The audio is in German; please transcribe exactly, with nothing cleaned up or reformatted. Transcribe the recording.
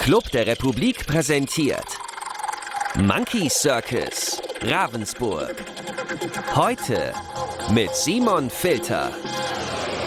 Club der Republik präsentiert Monkey Circus Ravensburg. Heute mit Simon Filter.